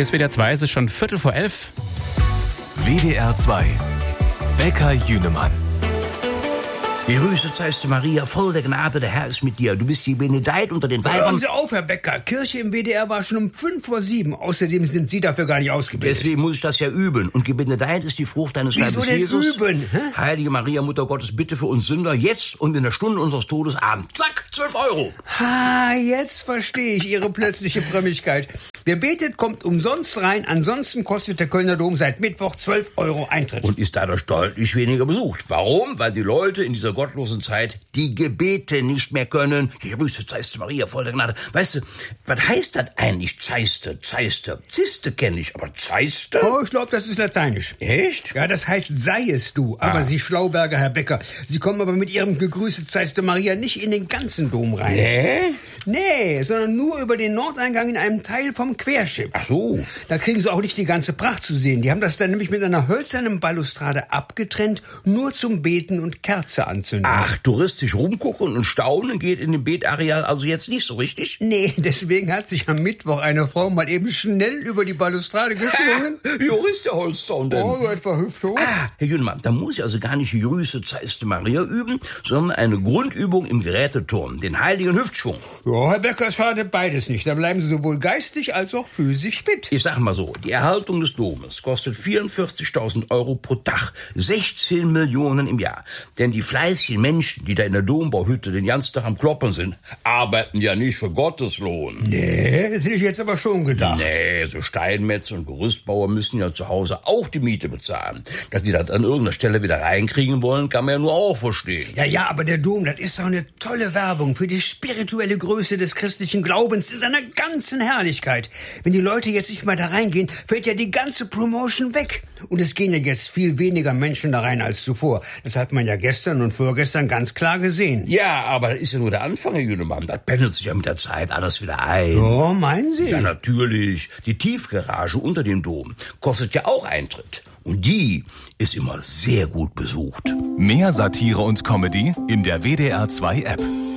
Hier ist WDR 2, es ist schon 11:15. WDR 2. Bäcker Jünemann. Grüße seist du, Maria, voll der Gnade, der Herr ist mit dir. Du bist die Benedeit unter den Weibern. Hören Sie auf, Herr Becker. Kirche im WDR war schon um 6:55. Außerdem sind Sie dafür gar nicht ausgebildet. Deswegen muss ich das ja üben. Und Gebenedeit ist die Frucht deines Leibes Wieso denn Jesus. üben? Hä? Heilige Maria, Mutter Gottes, bitte für uns Sünder, jetzt und in der Stunde unseres Todes Abend. Zack, 12 Euro. Jetzt verstehe ich Ihre plötzliche Frömmigkeit. Wer betet, kommt umsonst rein. Ansonsten kostet der Kölner Dom seit Mittwoch 12 Euro Eintritt. Und ist dadurch deutlich weniger besucht. Warum? Weil die Leute in dieser gottlosen Zeit die Gebete nicht mehr können. Grüße seist du, Maria, voll der Gnade. Weißt du, was heißt das eigentlich, Zeiste? Ziste kenne ich, aber Zeiste? Oh, ich glaube, das ist lateinisch. Echt? Ja, das heißt, sei es du. Aber Sie Schlauberger, Herr Becker, Sie kommen aber mit Ihrem Gegrüßet seist du, Maria nicht in den ganzen Dom rein. Nee, sondern nur über den Nordeingang in einem Teil vom Querschiff. Ach so. Da kriegen Sie auch nicht die ganze Pracht zu sehen. Die haben das dann nämlich mit einer hölzernen Balustrade abgetrennt, nur zum Beten und Kerze anzünden. Ach, touristisch rumgucken und staunen geht in dem Betareal also jetzt nicht so richtig? Nee, deswegen hat sich am Mittwoch eine Frau mal eben schnell über die Balustrade geschwungen. Jo, ist der Holzzaun denn? Oh, so etwa hüfthoch. Herr Jünemann, da muss ich also gar nicht Grüße zeiste Maria üben, sondern eine Grundübung im Geräteturm, den heiligen Hüftschwung. Ja, Herr Becker, es schadet beides nicht. Da bleiben Sie sowohl geistig als auch physisch fit. Ich sag mal so, die Erhaltung des Domes kostet 44.000 Euro pro Tag, 16 Millionen im Jahr. Denn die fleißigen Menschen, die da in der Dombauhütte den ganzen Tag am Kloppen sind, arbeiten ja nicht für Gottes Lohn. Nee, das hätte ich jetzt aber schon gedacht. Nee, so Steinmetze und Gerüstbauer müssen ja zu Hause auch die Miete bezahlen. Dass die das an irgendeiner Stelle wieder reinkriegen wollen, kann man ja nur auch verstehen. Ja, aber der Dom, das ist doch eine tolle Werbung für die spirituelle Größe des christlichen Glaubens in seiner ganzen Herrlichkeit. Wenn die Leute jetzt nicht mal da reingehen, fällt ja die ganze Promotion weg. Und es gehen ja jetzt viel weniger Menschen da rein als zuvor. Das hat man ja gestern und vorgestern ganz klar gesehen. Ja, aber das ist ja nur der Anfang, Herr Jünemann. Das pendelt sich ja mit der Zeit alles wieder ein. Oh, meinen Sie? Ja, natürlich. Die Tiefgarage unter dem Dom kostet ja auch Eintritt. Und die ist immer sehr gut besucht. Mehr Satire und Comedy in der WDR 2 App.